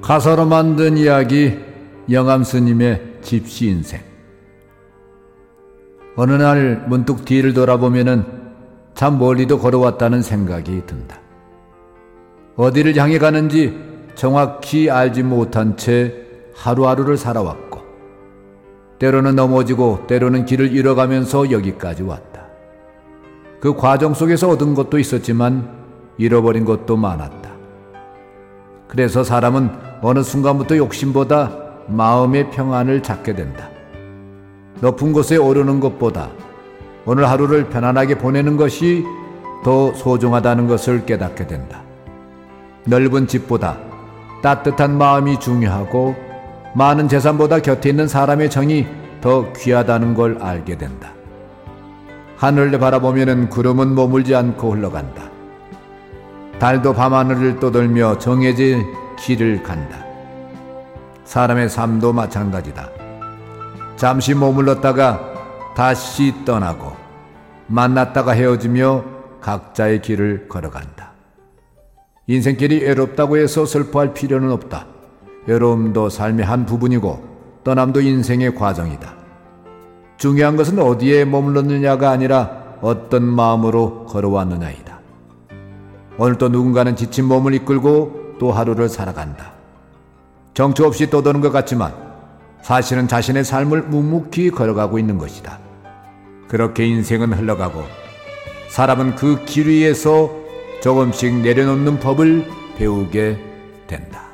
가사로 만든 이야기, 영암스님의 집시 인생. 어느 날 문득 뒤를 돌아보면은 참 멀리도 걸어왔다는 생각이 든다. 어디를 향해 가는지 정확히 알지 못한 채 하루하루를 살아왔고, 때로는 넘어지고 때로는 길을 잃어가면서 여기까지 왔다. 그 과정 속에서 얻은 것도 있었지만 잃어버린 것도 많았다. 그래서 사람은 어느 순간부터 욕심보다 마음의 평안을 찾게 된다. 높은 곳에 오르는 것보다 오늘 하루를 편안하게 보내는 것이 더 소중하다는 것을 깨닫게 된다. 넓은 집보다 따뜻한 마음이 중요하고 많은 재산보다 곁에 있는 사람의 정이 더 귀하다는 걸 알게 된다. 하늘을 바라보면 구름은 머물지 않고 흘러간다. 달도 밤하늘을 떠돌며 정해진 길을 간다. 사람의 삶도 마찬가지다. 잠시 머물렀다가 다시 떠나고 만났다가 헤어지며 각자의 길을 걸어간다. 인생길이 외롭다고 해서 슬퍼할 필요는 없다. 외로움도 삶의 한 부분이고 떠남도 인생의 과정이다. 중요한 것은 어디에 머물렀느냐가 아니라 어떤 마음으로 걸어왔느냐이다. 오늘도 누군가는 지친 몸을 이끌고 또 하루를 살아간다. 정처 없이 떠도는 것 같지만 사실은 자신의 삶을 묵묵히 걸어가고 있는 것이다. 그렇게 인생은 흘러가고 사람은 그 길 위에서 조금씩 내려놓는 법을 배우게 된다.